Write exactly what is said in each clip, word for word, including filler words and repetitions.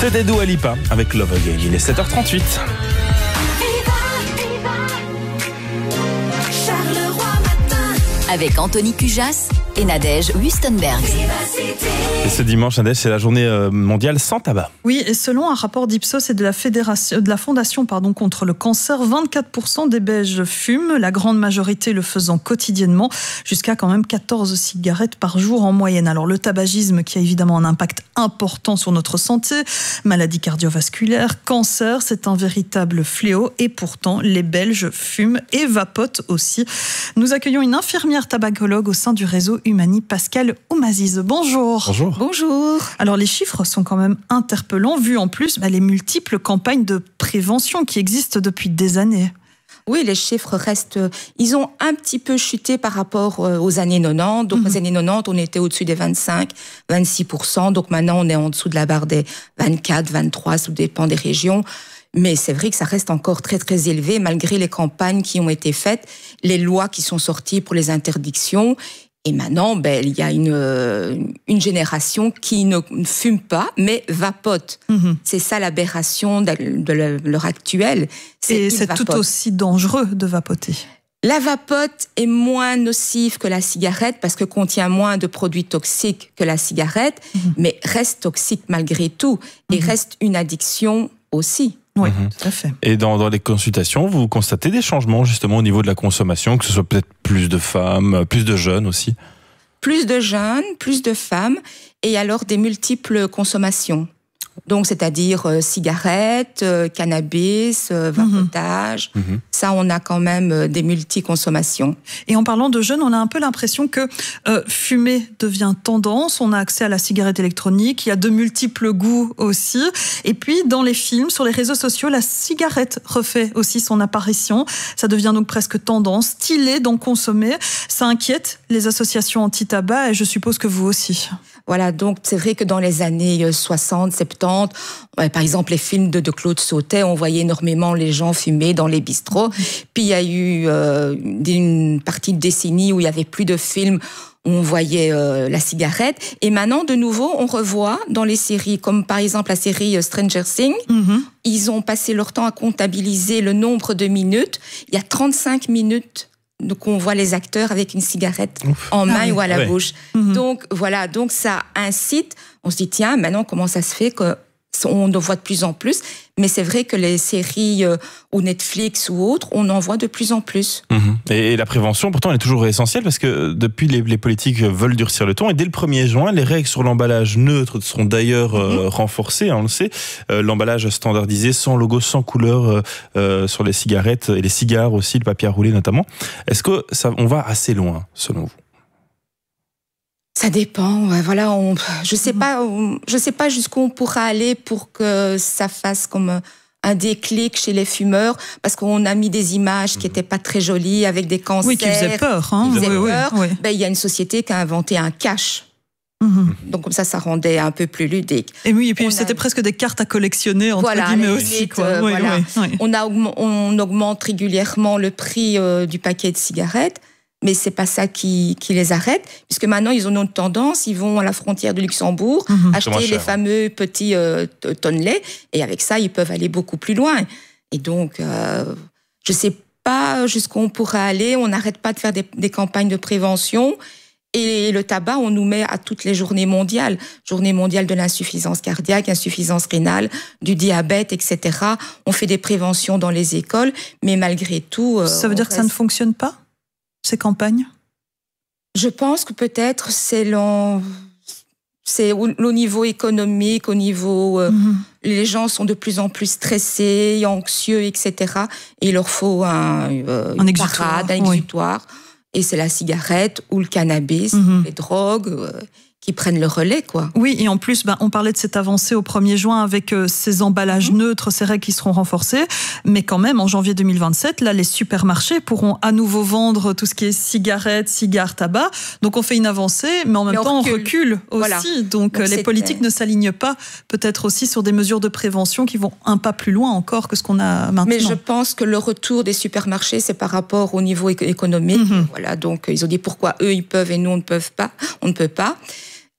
C'était Dua Lipa avec Love Again. Il est sept heures trente-huit. Avec Anthony Cujas et Nadège Wustenberg. Et ce dimanche, Nadège, c'est la journée mondiale sans tabac. Oui, et selon un rapport d'Ipsos et de la, fédération, de la Fondation pardon, contre le cancer, vingt-quatre pour cent des Belges fument, la grande majorité le faisant quotidiennement, jusqu'à quand même quatorze cigarettes par jour en moyenne. Alors le tabagisme qui a évidemment un impact important sur notre santé, maladies cardiovasculaires, cancer, c'est un véritable fléau et pourtant les Belges fument et vapotent aussi. Nous accueillons une infirmière tabacologue au sein du réseau Humani, Pascale Oumaziz. Bonjour. Bonjour. Bonjour. Alors les chiffres sont quand même interpellants, vu en plus bah, les multiples campagnes de prévention qui existent depuis des années. Oui, les chiffres restent... Ils ont un petit peu chuté par rapport aux années quatre-vingt-dix. Donc, mmh. aux années quatre-vingt-dix, on était au-dessus des vingt-cinq, vingt-six pour cent. Donc, maintenant, on est en dessous de la barre des vingt-quatre, vingt-trois, ça dépend des régions. Mais c'est vrai que ça reste encore très, très élevé, malgré les campagnes qui ont été faites, les lois qui sont sorties pour les interdictions. Et maintenant, ben, il y a une, une génération qui ne fume pas, mais vapote. Mmh. C'est ça l'aberration de, de l'heure actuelle. C'est Et c'est vapote. Tout aussi dangereux de vapoter. La vapote est moins nocive que la cigarette parce que contient moins de produits toxiques que la cigarette, mmh. mais reste toxique malgré tout et mmh. reste une addiction aussi. Oui, mmh. tout à fait. Et dans, dans les consultations, vous constatez des changements justement au niveau de la consommation, que ce soit peut-être plus de femmes, plus de jeunes aussi? Plus de jeunes, plus de femmes, et alors des multiples consommations. Donc, c'est-à-dire euh, cigarettes, euh, cannabis, euh, vapotage. Mmh. Ça, on a quand même euh, des multi-consommations. Et en parlant de jeunes, on a un peu l'impression que euh, fumer devient tendance. On a accès à la cigarette électronique. Il y a de multiples goûts aussi. Et puis, dans les films, sur les réseaux sociaux, la cigarette refait aussi son apparition. Ça devient donc presque tendance, stylé d'en consommer. Ça inquiète les associations anti-tabac et je suppose que vous aussi. Voilà, donc c'est vrai que dans les années soixante, soixante-dix, par exemple les films de, de Claude Sautet, on voyait énormément les gens fumer dans les bistrots. Puis il y a eu euh, une partie de décennie où il y avait plus de films où on voyait euh, la cigarette. Et maintenant, de nouveau, on revoit dans les séries, comme par exemple la série Stranger Things, mm-hmm. ils ont passé leur temps à comptabiliser le nombre de minutes. Il y a trente-cinq minutes. Donc on voit les acteurs avec une cigarette Ouf. en main ah oui. ou à la ouais. bouche. Mmh. Donc voilà, donc ça incite. On se dit tiens, maintenant comment ça se fait que on en voit de plus en plus. Mais c'est vrai que les séries euh, ou Netflix ou autres, on en voit de plus en plus. Mmh. Et, et la prévention, pourtant, elle est toujours essentielle parce que depuis, les, les politiques veulent durcir le ton. Et dès le premier juin, les règles sur l'emballage neutre seront d'ailleurs euh, mmh. renforcées, hein, on le sait. Euh, l'emballage standardisé, sans logo, sans couleur euh, euh, sur les cigarettes et les cigares aussi, le papier à rouler notamment. Est-ce que ça, on va assez loin, selon vous ? Ça dépend, ouais, voilà, on, je sais pas, je sais pas jusqu'où on pourra aller pour que ça fasse comme un déclic chez les fumeurs, parce qu'on a mis des images qui étaient pas très jolies avec des cancers. Oui, qui faisaient peur, hein. Qui faisaient oui, peur. Oui, oui. Ben, il y a une société qui a inventé un cache. Mm-hmm. Donc comme ça, ça rendait un peu plus ludique. Et oui, et puis on c'était a... presque des cartes à collectionner entre voilà, guillemets aussi. Limites, quoi. Euh, oui, voilà. oui, oui. On, a, on augmente régulièrement le prix euh, du paquet de cigarettes. Mais c'est pas ça qui, qui les arrête, puisque maintenant ils ont une autre tendance, ils vont à la frontière de Luxembourg, mmh, acheter les fameux petits euh, tonnelets, et avec ça ils peuvent aller beaucoup plus loin. Et donc, euh, je sais pas jusqu'où on pourra aller, on n'arrête pas de faire des, des campagnes de prévention, et le tabac, on nous met à toutes les journées mondiales, journée mondiale de l'insuffisance cardiaque, insuffisance rénale, du diabète, et cetera. On fait des préventions dans les écoles, mais malgré tout... Euh, ça veut dire reste... que ça ne fonctionne pas ? Ces campagnes? Je pense que peut-être c'est, l'en... c'est au... au niveau économique, au niveau... Euh, mm-hmm. Les gens sont de plus en plus stressés, anxieux, et cetera. Et il leur faut un, euh, un une exutoire, parade, un exutoire. Oui. Et c'est la cigarette ou le cannabis, mm-hmm. les drogues... Euh, qui prennent le relais, quoi. Oui, et en plus, ben, on parlait de cette avancée au premier juin avec euh, ces emballages mmh. neutres, ces règles qui seront renforcées, mais quand même, en janvier deux mille vingt-sept, là, les supermarchés pourront à nouveau vendre tout ce qui est cigarettes, cigares, tabac. Donc, on fait une avancée, mais en même mais on temps, recule. on recule aussi. Voilà. Donc, Donc les politiques euh... ne s'alignent pas, peut-être aussi sur des mesures de prévention qui vont un pas plus loin encore que ce qu'on a maintenant. Mais je pense que le retour des supermarchés, c'est par rapport au niveau économique. Mmh. Voilà. Donc, ils ont dit pourquoi eux, ils peuvent et nous, on ne peut pas. On ne peut pas.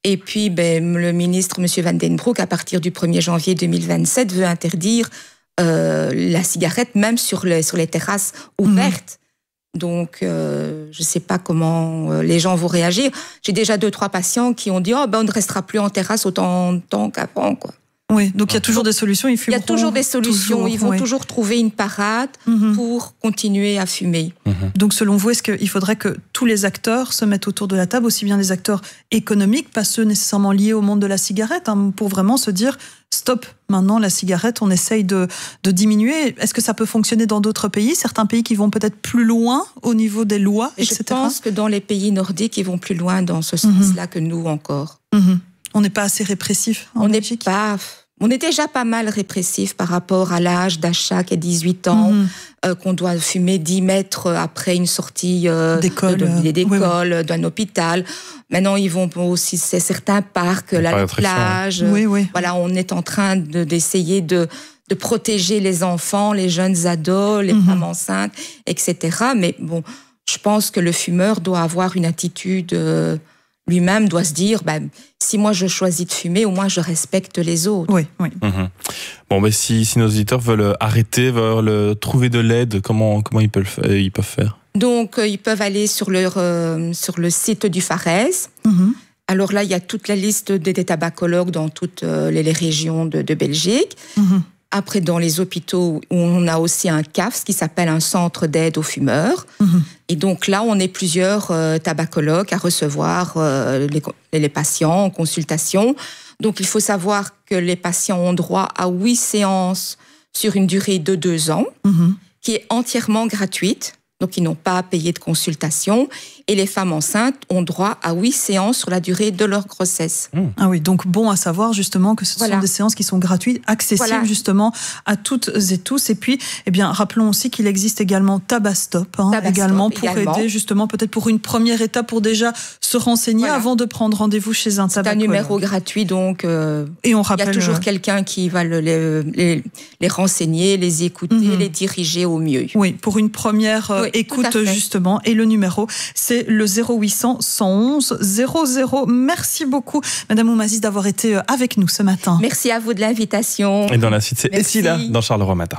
Et puis, ben, le ministre, M. Van den Broek, à partir du premier janvier deux mille vingt-sept, veut interdire euh, la cigarette, même sur, le, sur les terrasses ouvertes. Mmh. Donc, euh, je ne sais pas comment les gens vont réagir. J'ai déjà deux, trois patients qui ont dit « Oh, ben, on ne restera plus en terrasse autant de temps qu'avant, quoi. » Oui, donc il y a toujours des solutions. Ils fumeront. Il y a toujours des solutions. Toujours, ils vont oui. toujours trouver une parade mmh. pour continuer à fumer. Mmh. Donc selon vous, est-ce qu'il faudrait que tous les acteurs se mettent autour de la table, aussi bien les acteurs économiques, pas ceux nécessairement liés au monde de la cigarette, hein, pour vraiment se dire stop, maintenant la cigarette, on essaye de, de diminuer. Est-ce que ça peut fonctionner dans d'autres pays? Certains pays qui vont peut-être plus loin au niveau des lois, et cetera. Je pense que dans les pays nordiques, ils vont plus loin dans ce sens-là mmh. que nous encore. Mmh. On n'est pas assez répressif en On n'est Belgique. pas... On est déjà pas mal répressif par rapport à l'âge d'achat qui est dix-huit ans, mmh. euh, qu'on doit fumer dix mètres après une sortie euh, d'école, de, de, d'école oui, oui. d'un hôpital. Maintenant, ils vont aussi, c'est certains parcs, la, la plage. Oui, oui. Voilà, on est en train de, d'essayer de, de protéger les enfants, les jeunes ados, les mmh. femmes enceintes, et cetera. Mais bon, je pense que le fumeur doit avoir une attitude... Euh, lui-même doit se dire, ben, si moi je choisis de fumer, au moins je respecte les autres. Oui, oui. Mmh. Bon, ben si, si nos auditeurs veulent arrêter, veulent trouver de l'aide, comment, comment ils, peuvent, ils peuvent faire? Donc, euh, ils peuvent aller sur, leur, euh, sur le site du Farès. Mmh. Alors là, il y a toute la liste des, des tabacologues dans toutes euh, les, les régions de, de Belgique. Mmh. Après, dans les hôpitaux, on a aussi un C A F, ce qui s'appelle un centre d'aide aux fumeurs. Mmh. Et donc là, on est plusieurs euh, tabacologues à recevoir euh, les, les patients en consultation. Donc, il faut savoir que les patients ont droit à huit séances sur une durée de deux ans, mmh. qui est entièrement gratuite. Donc, ils n'ont pas à payer de consultation. Et les femmes enceintes ont droit à huit séances sur la durée de leur grossesse. Mmh. Ah oui, donc bon à savoir justement que ce voilà. sont des séances qui sont gratuites, accessibles voilà. justement à toutes et tous. Et puis, eh bien, rappelons aussi qu'il existe également Tabastop, hein, Tabastop également pour également. aider justement peut-être pour une première étape pour déjà se renseigner voilà. avant de prendre rendez-vous chez un tabacologue. C'est un numéro gratuit, donc euh, et on rappelle, il y a toujours quelqu'un qui va le, les, les, les renseigner, les écouter, mmh. les diriger au mieux. Oui, pour une première euh, oui, écoute justement. Et le numéro, c'est le zéro huit cents, cent onze, zéro zéro. Merci beaucoup, Madame Oumaziz, d'avoir été avec nous ce matin. Merci à vous de l'invitation. Et dans la suite, c'est Essila dans Charleroi Matin.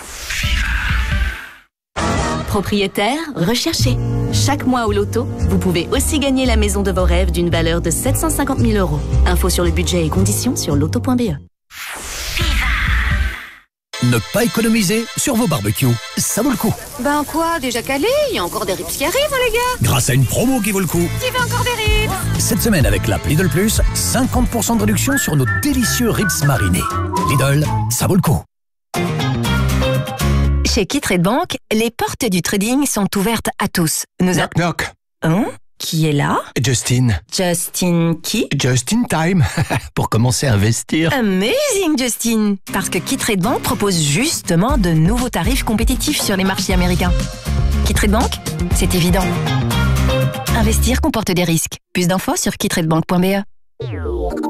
Propriétaire, recherché. Chaque mois au loto, vous pouvez aussi gagner la maison de vos rêves d'une valeur de sept cent cinquante mille euros. Info sur le budget et conditions sur loto point b e. Ne pas économiser sur vos barbecues, ça vaut le coup. Ben quoi, déjà calé? Il y a encore des ribs qui arrivent, hein, les gars. Grâce à une promo qui vaut le coup. Qui veut encore des ribs? Cette semaine, avec l'app Lidl Plus, cinquante pour cent de réduction sur nos délicieux ribs marinés. Lidl, ça vaut le coup. Chez Kitrade Bank, les portes du trading sont ouvertes à tous. Nous knock, a... knock. Hein? Qui est là? Justine. Justin qui? Just in time, pour commencer à investir. Amazing, Justine! Parce que Kitrade Bank propose justement de nouveaux tarifs compétitifs sur les marchés américains. Kitrade Bank, c'est évident. Investir comporte des risques. Plus d'infos sur kitradebank point b e.